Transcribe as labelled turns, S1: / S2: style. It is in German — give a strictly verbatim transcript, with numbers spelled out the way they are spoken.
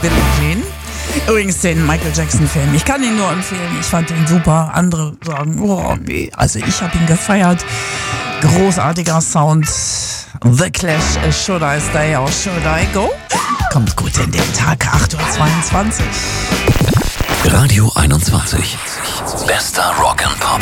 S1: Billie Jean. Übrigens den Michael Jackson-Film. Ich kann ihn nur empfehlen. Ich fand ihn super. Andere sagen, oh nee. Also ich habe ihn gefeiert. Großartiger Sound. The Clash, Should I Stay or Should I Go? Kommt gut in den Tag, acht Uhr zweiundzwanzig.
S2: Radio einundzwanzig. Bester Rock and Pop.